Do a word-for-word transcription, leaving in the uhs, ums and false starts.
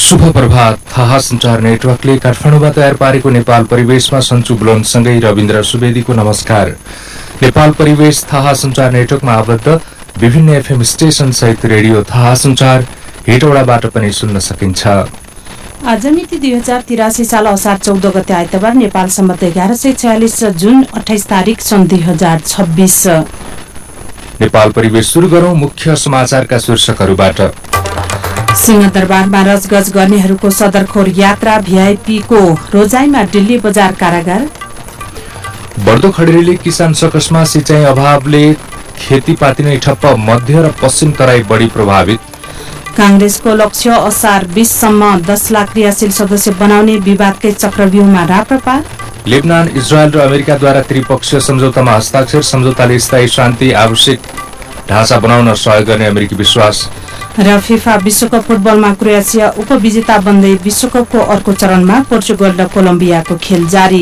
शुभ प्रभात। थाहा संचार नेटवर्कले काठमाडौँमा तयार पारेको नेपाल परिवेशमा सन्चु बुलनसँगै रविन्द्र सुवेदीको नमस्कार। नेपाल परिवेश थाहा संचार नेटवर्कमा आबद्ध विभिन्न एफएम स्टेशन सहित रेडियो थाहा संचार हेटौडाबाट पनि सुन्न सकिन्छ। आज मिति दुई हजार तिरासी साल असार चौध गते आइतबार नेपाल सम्बन्ध एघार सय छयालिस जुन अठाइस तारिक सन् दुई हजार छब्बीस। नेपाल परिवेश सुरु गरौं मुख्य समाचारका शीर्षकहरूबाट। सिंहदरबारमा रजगज गर्नेहरूको सदरखोर यात्रा, भीआईपीको रोजाइमा दिल्ली बजार कारागार। बढ्दो खडेरीले किसान सकसमा सिंचाई अभावले खेतीपाती नै ठप्प, मध्य र पश्चिम तराई बढी प्रभावित। कांग्रेसको लक्ष्य असार बीस सम्म दस लाख क्रियाशील सदस्य बनाउने, विवादकै चक्रव्यूहमा राप्रपा। लेबनान, इजरायल र अमेरिकाद्वारा त्रिपक्षीय सम्झौतामा हस्ताक्षर, सम्झौताले स्थायी शान्ति आवश्यक ढाँचा बनाउन सहयोग गर्ने अमेरिकी विश्वास। र फिफा विश्वकप फुटबलमा क्रोएसिया उपविजेता बन्दै विश्वकपको अर्को चरणमा पोर्चुगल र कोलम्बियाको खेल जारी।